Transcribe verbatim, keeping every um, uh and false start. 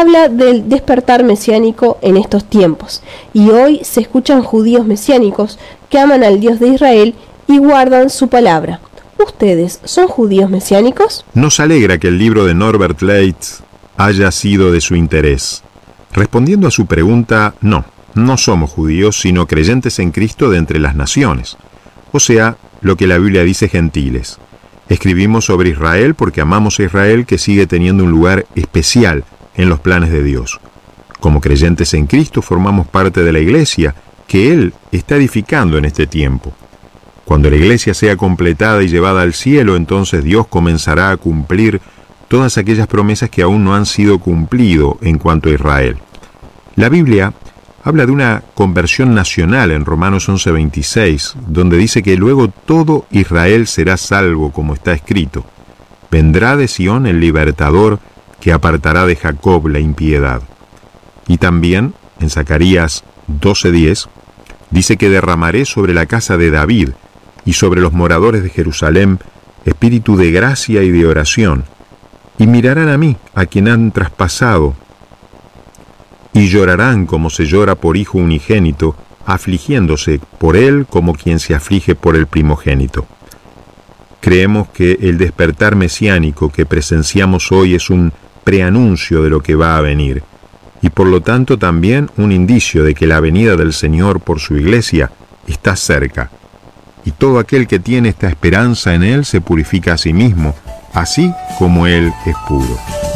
habla del despertar mesiánico en estos tiempos, y hoy se escuchan judíos mesiánicos que aman al Dios de Israel y guardan su palabra. ¿Ustedes son judíos mesiánicos? Nos alegra que el libro de Norbert Leitz haya sido de su interés. Respondiendo a su pregunta, no, no somos judíos, sino creyentes en Cristo de entre las naciones, o sea, lo que la Biblia dice gentiles. Escribimos sobre Israel porque amamos a Israel, que sigue teniendo un lugar especial en los planes de Dios. Como creyentes en Cristo formamos parte de la iglesia que Él está edificando en este tiempo. Cuando la iglesia sea completada y llevada al cielo, entonces Dios comenzará a cumplir todas aquellas promesas que aún no han sido cumplidas en cuanto a Israel. La Biblia habla de una conversión nacional en Romanos once veintiséis, donde dice que luego todo Israel será salvo, como está escrito. Vendrá de Sión el libertador que apartará de Jacob la impiedad. Y también, en Zacarías doce diez, dice que derramaré sobre la casa de David y sobre los moradores de Jerusalén espíritu de gracia y de oración, y mirarán a mí, a quien han traspasado, y llorarán como se llora por hijo unigénito, afligiéndose por él como quien se aflige por el primogénito. Creemos que el despertar mesiánico que presenciamos hoy es un preanuncio de lo que va a venir, y por lo tanto también un indicio de que la venida del Señor por su iglesia está cerca. Y todo aquel que tiene esta esperanza en Él se purifica a sí mismo, así como Él es puro.